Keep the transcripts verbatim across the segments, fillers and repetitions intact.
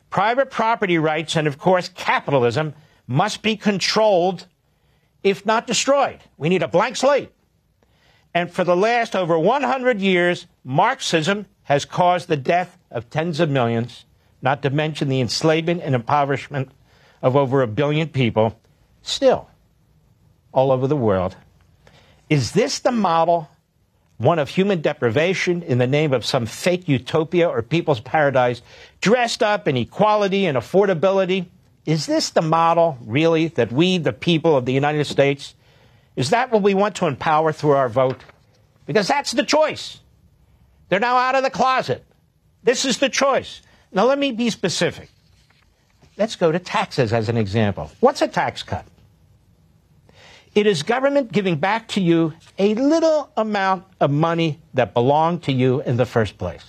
Private property rights and, of course, capitalism must be controlled, if not destroyed. We need a blank slate. And for the last over one hundred years, Marxism has caused the death of tens of millions, not to mention the enslavement and impoverishment of over a billion people, still all over the world. Is this the model, one of human deprivation in the name of some fake utopia or people's paradise, dressed up in equality and affordability? Is this the model, really, that we, the people of the United States, is that what we want to empower through our vote? Because that's the choice. They're now out of the closet. This is the choice. Now, let me be specific. Let's go to taxes as an example. What's a tax cut? It is government giving back to you a little amount of money that belonged to you in the first place.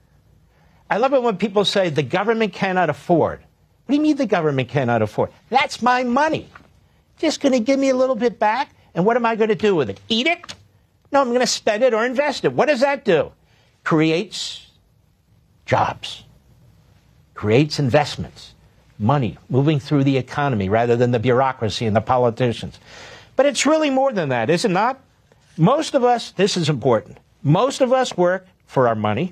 I love it when people say the government cannot afford. What do you mean the government cannot afford? That's my money. Just going to give me a little bit back, and what am I going to do with it? Eat it? No, I'm going to spend it or invest it. What does that do? Creates jobs. Creates investments. Money moving through the economy rather than the bureaucracy and the politicians. But it's really more than that, is it not? Most of us, this is important, most of us work for our money.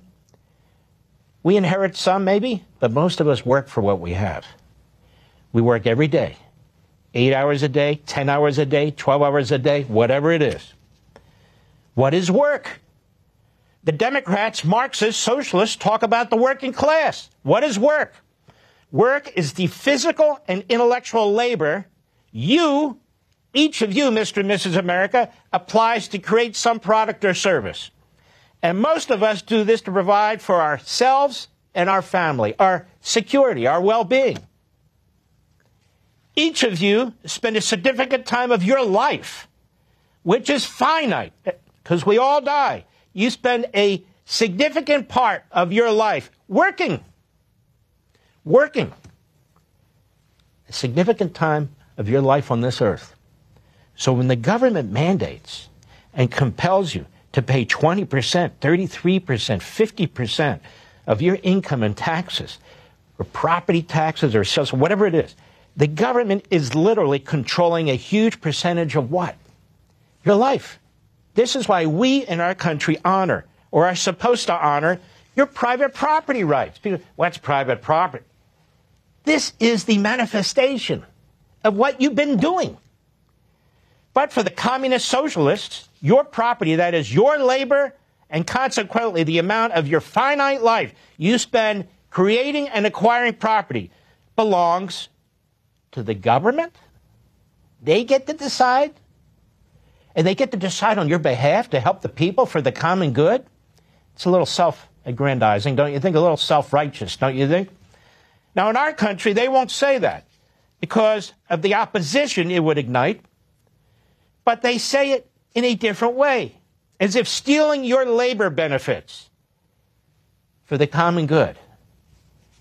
We inherit some, maybe, but most of us work for what we have. We work every day, eight hours a day, ten hours a day, twelve hours a day, whatever it is. What is work? The Democrats, Marxists, socialists talk about the working class. What is work? Work is the physical and intellectual labor you Each of you, Mister and Missus America, applies to create some product or service. And most of us do this to provide for ourselves and our family, our security, our well-being. Each of you spend a significant time of your life, which is finite, because we all die. You spend a significant part of your life working. Working. A significant time of your life on this earth. So when the government mandates and compels you to pay twenty percent, thirty-three percent, fifty percent of your income in taxes, or property taxes, or sales, whatever it is, the government is literally controlling a huge percentage of what? Your life. This is why we in our country honor, or are supposed to honor, your private property rights. People, what's private property? This is the manifestation of what you've been doing. But for the communist socialists, your property, that is your labor, and consequently the amount of your finite life you spend creating and acquiring property, belongs to the government. They get to decide. And they get to decide on your behalf to help the people for the common good. It's a little self-aggrandizing, don't you think? A little self-righteous, don't you think? Now, in our country, they won't say that because of the opposition it would ignite. But they say it in a different way, as if stealing your labor benefits for the common good